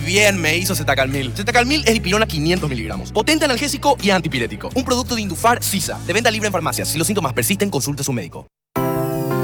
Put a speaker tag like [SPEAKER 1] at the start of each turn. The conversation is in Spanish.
[SPEAKER 1] bien me hizo Zetacalmil. Zetacalmil es dipirona 500 miligramos. Potente analgésico y antipirético. Un producto de Indufar Sisa. De venta libre en farmacias. Si los síntomas persisten, consulte a su médico.